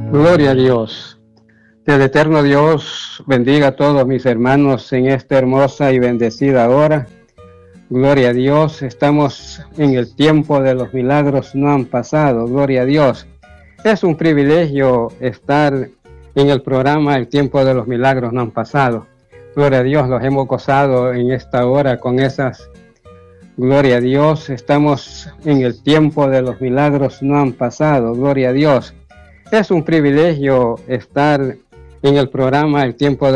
Gloria a Dios. Que el eterno Dios bendiga a todos mis hermanos en esta hermosa y bendecida hora. Gloria a Dios. Estamos en el tiempo de los milagros, no han pasado. Gloria a Dios. Es un privilegio estar en el programa El tiempo de los milagros no han pasado. Gloria a Dios, los hemos gozado en esta hora con esas. Gloria a Dios. Estamos en el tiempo de los milagros no han pasado. Gloria a Dios. Es un privilegio estar en el programa El tiempo de